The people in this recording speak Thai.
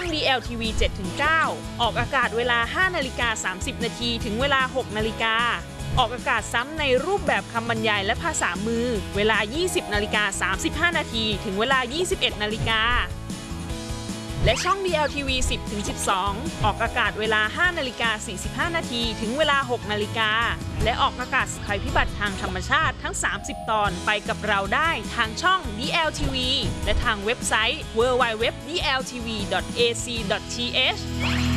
อง DLTV 7-9 ออกอากาศเวลา 5:30 นาทีถึงเวลา 6 นาฬิกาออกอากาศซ้ำในรูปแบบคำบรรยายและภาษามือเวลา 20:35 นาทีถึงเวลา 21 นาฬิกาและช่อง DLTV 10-12 ออกอากาศเวลา 5:45 นาทีถึงเวลา 6 นาฬิกาและออกอากาศภัยพิบัติทางธรรมชาติทั้ง 30 ตอนไปกับเราได้ทางช่อง DLTV และทางเว็บไซต์ www.dltv.ac.th